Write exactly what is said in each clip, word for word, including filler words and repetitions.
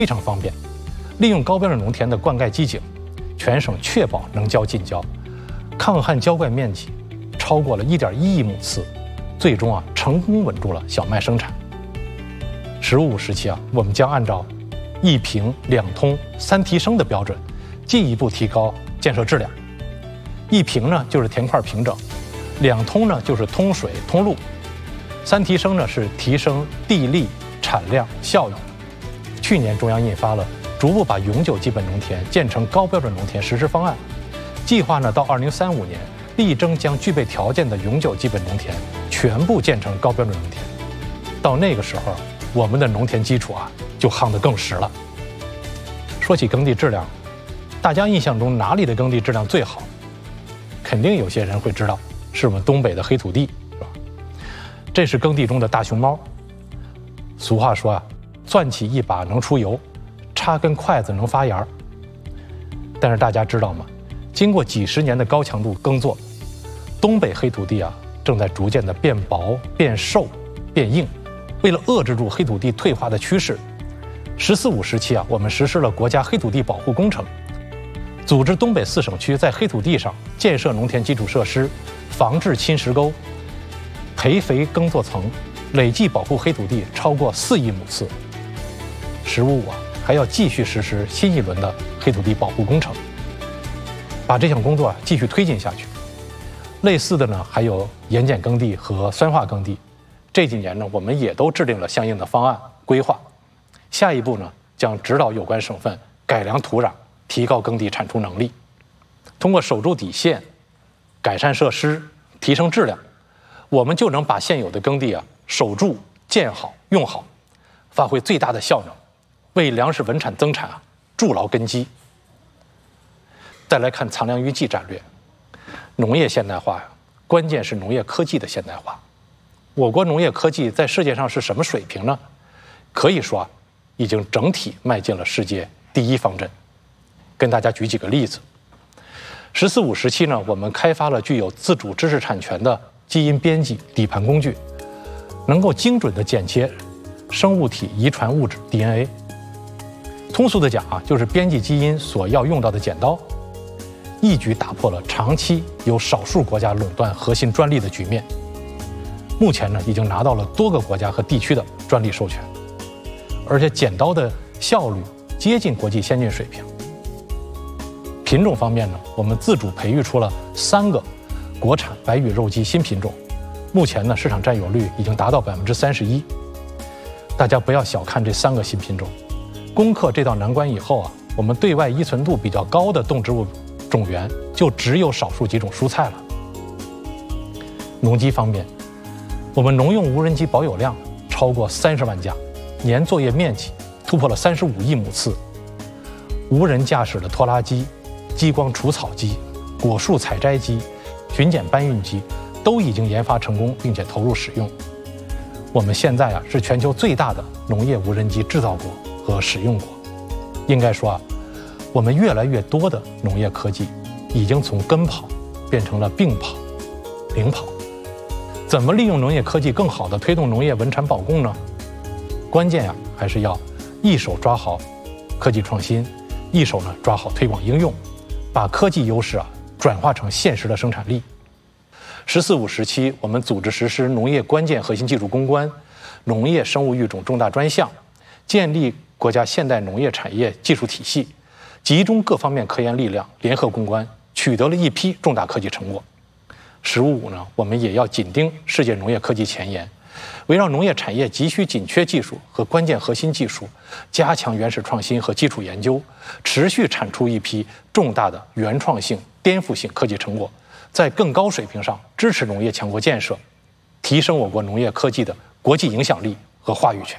非常方便。利用高标准农田的灌溉机井，全省确保能浇尽浇，抗旱浇灌面积超过了 一点一亿亩次，最终啊成功稳住了小麦生产。十五时期啊，我们将按照一平两通三提升的标准，进一步提高建设质量。一平呢就是田块平整，两通呢就是通水通路，三提升呢是提升地力、产量、效益。去年中央印发了逐步把永久基本农田建成高标准农田实施方案，计划呢到二零三五年力争将具备条件的永久基本农田全部建成高标准农田。到那个时候，我们的农田基础啊就夯得更实了。说起耕地质量，大家印象中哪里的耕地质量最好？肯定有些人会知道，是我们东北的黑土地，是吧？这是耕地中的大熊猫。俗话说啊，攥起一把能出油，插根筷子能发芽。但是大家知道吗？经过几十年的高强度耕作，东北黑土地啊正在逐渐的变薄、变瘦、变硬。为了遏制住黑土地退化的趋势，十四五时期啊，我们实施了国家黑土地保护工程，组织东北四省区在黑土地上建设农田基础设施，防治侵蚀沟，培肥耕作层，累计保护黑土地超过四亿亩次。十五五啊，还要继续实施新一轮的黑土地保护工程，把这项工作啊继续推进下去。类似的呢，还有盐碱耕地和酸化耕地。这几年呢，我们也都制定了相应的方案规划。下一步呢，将指导有关省份改良土壤，提高耕地产出能力。通过守住底线、改善设施、提升质量，我们就能把现有的耕地啊守住、建好、用好，发挥最大的效能，为粮食稳产增产啊筑牢根基。再来看藏粮于技战略，农业现代化呀，关键是农业科技的现代化。我国农业科技在世界上是什么水平呢？可以说啊，已经整体迈进了世界第一方阵。跟大家举几个例子。十四五时期呢，我们开发了具有自主知识产权的基因编辑底盘工具，能够精准地剪切生物体遗传物质 D N A。通俗的讲啊，就是编辑基因所要用到的剪刀，一举打破了长期由少数国家垄断核心专利的局面。目前呢，已经拿到了多个国家和地区的专利授权，而且剪刀的效率接近国际先进水平。品种方面呢，我们自主培育出了三个国产白羽肉鸡新品种，目前呢市场占有率已经达到百分之三十一。大家不要小看这三个新品种，攻克这道难关以后啊，我们对外依存度比较高的动植物种源就只有少数几种蔬菜了。农机方面，我们农用无人机保有量超过三十万架，年作业面积突破了三十五亿亩次。无人驾驶的拖拉机、激光除草机、果树采摘机、巡检搬运机都已经研发成功，并且投入使用。我们现在啊是全球最大的农业无人机制造国和使用国。应该说啊，我们越来越多的农业科技已经从跟跑变成了并跑、领跑。怎么利用农业科技更好地推动农业稳产保供呢？关键呀、啊，还是要一手抓好科技创新，一手呢抓好推广应用，把科技优势啊转化成现实的生产力。十四五时期，我们组织实施农业关键核心技术攻关、农业生物育种重大专项，建立国家现代农业产业技术体系，集中各方面科研力量，联合攻关，取得了一批重大科技成果。十五五呢，我们也要紧盯世界农业科技前沿，围绕农业产业急需紧缺技术和关键核心技术，加强原始创新和基础研究，持续产出一批重大的原创性、颠覆性科技成果，在更高水平上支持农业强国建设，提升我国农业科技的国际影响力和话语权。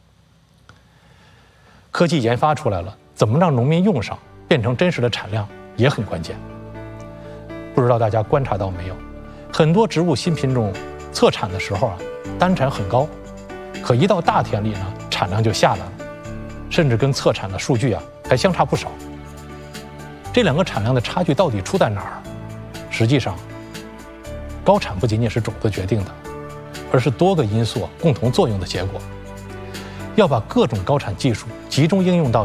科技研发出来了，怎么让农民用上，变成真实的产量也很关键。不知道大家观察到没有，很多植物新品种测产的时候啊，单产很高，可一到大田里呢，产量就下来了，甚至跟测产的数据啊还相差不少。这两个产量的差距到底出在哪儿？实际上，高产不仅仅是种子决定的，而是多个因素共同作用的结果。 要把各种高产技术集中应用到